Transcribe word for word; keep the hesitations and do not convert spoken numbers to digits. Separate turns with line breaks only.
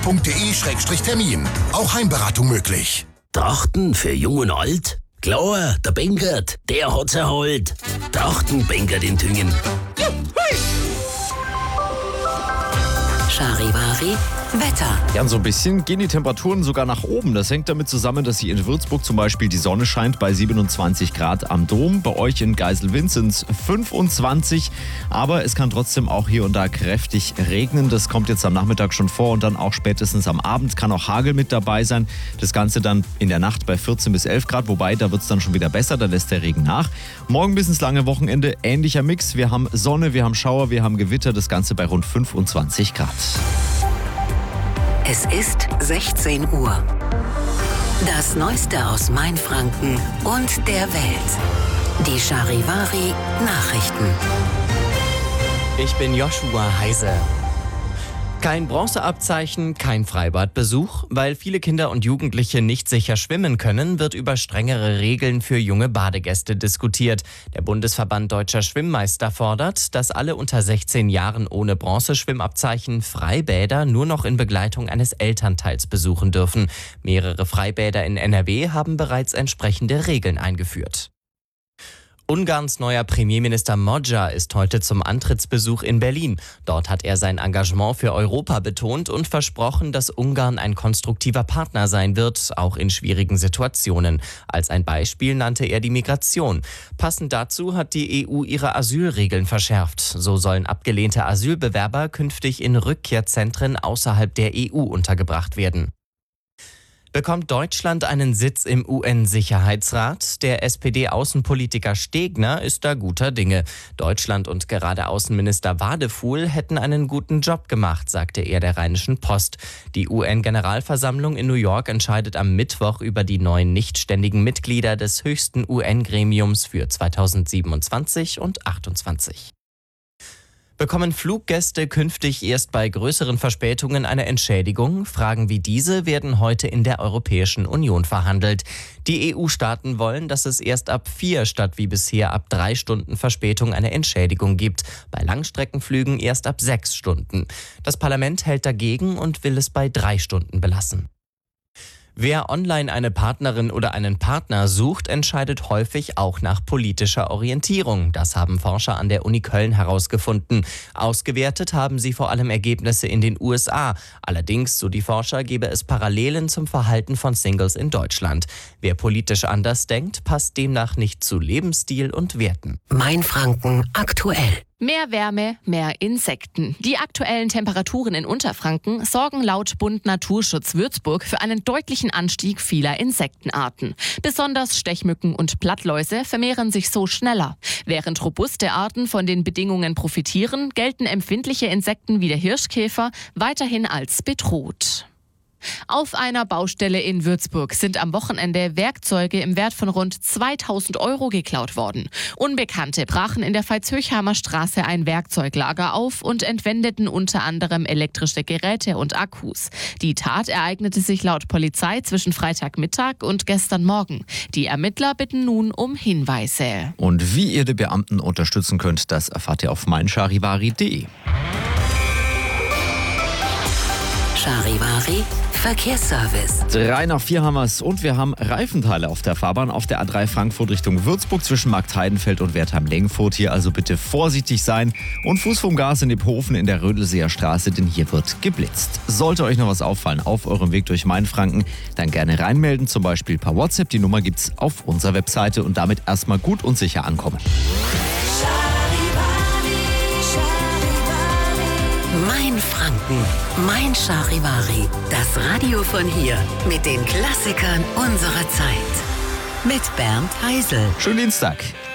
punkt de Schrägstrich Termin. Auch Heimberatung möglich.
Trachten für Jung und Alt? Klar, der Benkert, der hat's erholt. Trachten Benkert in Tüngen.
Charivari Wetter.
Ja, so ein bisschen gehen die Temperaturen sogar nach oben. Das hängt damit zusammen, dass hier in Würzburg zum Beispiel die Sonne scheint bei siebenundzwanzig Grad am Dom. Bei euch in Geiselwind sind es fünfundzwanzig. Aber es kann trotzdem auch hier und da kräftig regnen. Das kommt jetzt am Nachmittag schon vor und dann auch spätestens am Abend kann auch Hagel mit dabei sein. Das Ganze dann in der Nacht bei vierzehn bis elf Grad. Wobei, da wird es dann schon wieder besser. Da lässt der Regen nach. Morgen bis ins lange Wochenende ähnlicher Mix. Wir haben Sonne, wir haben Schauer, wir haben Gewitter. Das Ganze bei rund fünfundzwanzig Grad.
Es ist sechzehn Uhr. Das Neueste aus Mainfranken und der Welt. Die Charivari Nachrichten.
Ich bin Joshua Heise. Kein Bronzeabzeichen, kein Freibadbesuch. Weil viele Kinder und Jugendliche nicht sicher schwimmen können, wird über strengere Regeln für junge Badegäste diskutiert. Der Bundesverband Deutscher Schwimmmeister fordert, dass alle unter sechzehn Jahren ohne Bronzeschwimmabzeichen Freibäder nur noch in Begleitung eines Elternteils besuchen dürfen. Mehrere Freibäder in N R W haben bereits entsprechende Regeln eingeführt. Ungarns neuer Premierminister Magyar ist heute zum Antrittsbesuch in Berlin. Dort hat er sein Engagement für Europa betont und versprochen, dass Ungarn ein konstruktiver Partner sein wird, auch in schwierigen Situationen. Als ein Beispiel nannte er die Migration. Passend dazu hat die E U ihre Asylregeln verschärft. So sollen abgelehnte Asylbewerber künftig in Rückkehrzentren außerhalb der E U untergebracht werden. Bekommt Deutschland einen Sitz im U N-Sicherheitsrat? Der S P D-Außenpolitiker Stegner ist da guter Dinge. Deutschland und gerade Außenminister Wadefuhl hätten einen guten Job gemacht, sagte er der Rheinischen Post. Die U N-Generalversammlung in New York entscheidet am Mittwoch über die neuen nichtständigen Mitglieder des höchsten U N-Gremiums für zweitausendsiebenundzwanzig und achtundzwanzig. Bekommen Fluggäste künftig erst bei größeren Verspätungen eine Entschädigung? Fragen wie diese werden heute in der Europäischen Union verhandelt. Die E U-Staaten wollen, dass es erst ab vier statt wie bisher ab drei Stunden Verspätung eine Entschädigung gibt. Bei Langstreckenflügen erst ab sechs Stunden. Das Parlament hält dagegen und will es bei drei Stunden belassen. Wer online eine Partnerin oder einen Partner sucht, entscheidet häufig auch nach politischer Orientierung. Das haben Forscher an der Uni Köln herausgefunden. Ausgewertet haben sie vor allem Ergebnisse in den U S A. Allerdings, so die Forscher, gäbe es Parallelen zum Verhalten von Singles in Deutschland. Wer politisch anders denkt, passt demnach nicht zu Lebensstil und Werten.
Mainfranken aktuell.
Mehr Wärme, mehr Insekten. Die aktuellen Temperaturen in Unterfranken sorgen laut Bund Naturschutz Würzburg für einen deutlichen Anstieg vieler Insektenarten. Besonders Stechmücken und Blattläuse vermehren sich so schneller. Während robuste Arten von den Bedingungen profitieren, gelten empfindliche Insekten wie der Hirschkäfer weiterhin als bedroht. Auf einer Baustelle in Würzburg sind am Wochenende Werkzeuge im Wert von rund zweitausend Euro geklaut worden. Unbekannte brachen in der Veitshöchheimer Straße ein Werkzeuglager auf und entwendeten unter anderem elektrische Geräte und Akkus. Die Tat ereignete sich laut Polizei zwischen Freitagmittag und gestern Morgen. Die Ermittler bitten nun um Hinweise.
Und wie ihr die Beamten unterstützen könnt, das erfahrt ihr auf mein charivari punkt de.
Charivari Verkehrsservice.
Drei nach vier haben wir es und wir haben Reifenteile auf der Fahrbahn auf der A drei Frankfurt Richtung Würzburg zwischen Marktheidenfeld und Wertheim-Lengfurt. Hier also bitte vorsichtig sein und Fuß vom Gas in Iphofen in der Rödelseer Straße, denn hier wird geblitzt. Sollte euch noch was auffallen auf eurem Weg durch Mainfranken, dann gerne reinmelden, zum Beispiel per WhatsApp. Die Nummer gibt's auf unserer Webseite und damit erstmal gut und sicher ankommen.
Mainfranken, mein Charivari. Das Radio von hier mit den Klassikern unserer Zeit. Mit Bernd Heisel.
Schönen Dienstag.